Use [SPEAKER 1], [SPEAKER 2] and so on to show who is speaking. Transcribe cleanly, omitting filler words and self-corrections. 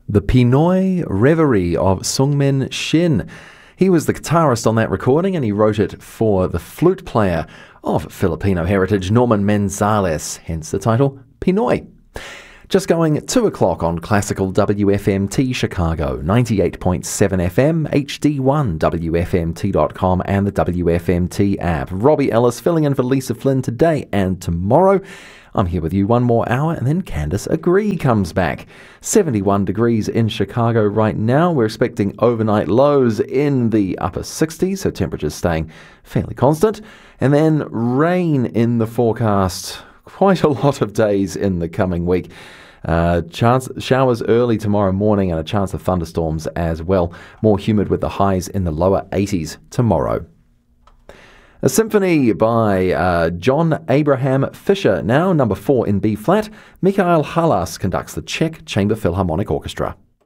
[SPEAKER 1] The Pinoy Reverie of Sungmin Shin. He was the guitarist on that recording, and he wrote it for the flute player of Filipino heritage, Norman Manzales, hence the title Pinoy. Just going 2 o'clock on classical WFMT Chicago, 98.7 FM, HD1, WFMT.com, and the WFMT app. Robbie Ellis filling in for Lisa Flynn today and tomorrow. I'm here with you one more hour, and then Candice Agree comes back. 71 degrees in Chicago right now. We're expecting overnight lows in the upper 60s, so temperatures staying fairly constant. And then rain in the forecast. Quite a lot of days in the coming week. Chance showers early tomorrow morning and a chance of thunderstorms as well. More humid with the highs in the lower 80s tomorrow. A symphony by John Abraham Fischer, now number 4 in B-flat. Mikhail Halas conducts the Czech Chamber Philharmonic Orchestra.